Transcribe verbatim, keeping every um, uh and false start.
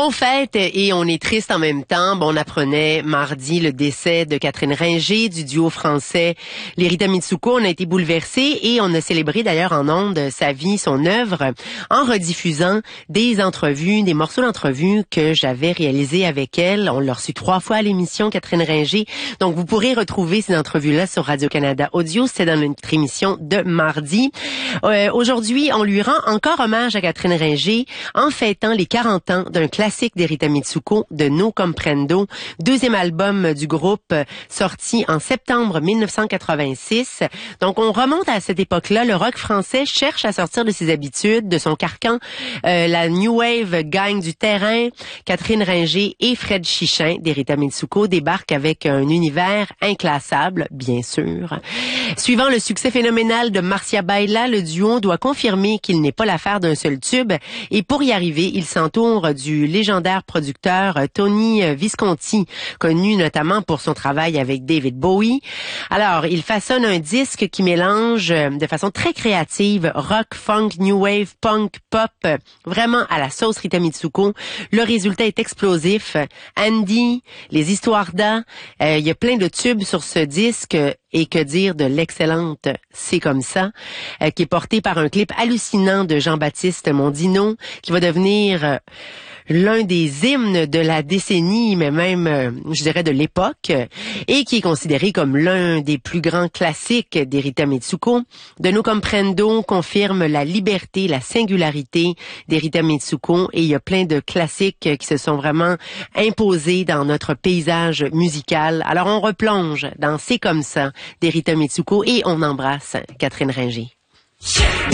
On fête et on est triste en même temps. Bon, on apprenait mardi le décès de Catherine Ringer du duo français Les Rita Mitsouko. On a été bouleversés et on a célébré d'ailleurs en ondes sa vie, son œuvre, en rediffusant des entrevues, des morceaux d'entrevues que j'avais réalisés avec elle. On l'a reçu trois fois à l'émission, Catherine Ringer. Donc, vous pourrez retrouver ces entrevues-là sur Radio-Canada Audio. C'est dans notre émission de mardi. Euh, aujourd'hui, on lui rend encore hommage à Catherine Ringer en fêtant les quarante ans d'un classique des Rita Mitsouko, de No Comprendo, deuxième album du groupe sorti en septembre mille neuf cent quatre-vingt-six. Donc, on remonte à cette époque-là. Le rock français cherche à sortir de ses habitudes, de son carcan. Euh, la New Wave gagne du terrain. Catherine Ringer et Fred Chichin des Rita Mitsouko débarquent avec un univers inclassable, bien sûr. Suivant le succès phénoménal de Marcia Baila, le duo doit confirmer qu'il n'est pas l'affaire d'un seul tube. Et pour y arriver, il s'entoure du légendaire producteur Tony Visconti, connu notamment pour son travail avec David Bowie. Alors, il façonne un disque qui mélange de façon très créative rock, funk, new wave, punk, pop, vraiment à la sauce Rita Mitsouko. Le résultat est explosif. Andy, les histoires d'A, euh, il y a plein de tubes sur ce disque. Et que dire de l'excellente C'est comme ça, euh, qui est portée par un clip hallucinant de Jean-Baptiste Mondino, qui va devenir euh, l'un des hymnes de la décennie, mais même, euh, je dirais, de l'époque, et qui est considéré comme l'un des plus grands classiques des Rita Mitsouko. De No Comprendo confirme la liberté, la singularité des Rita Mitsouko, et il y a plein de classiques qui se sont vraiment imposés dans notre paysage musical. Alors on replonge dans C'est comme ça des Rita Mitsouko et on embrasse Catherine Ringer.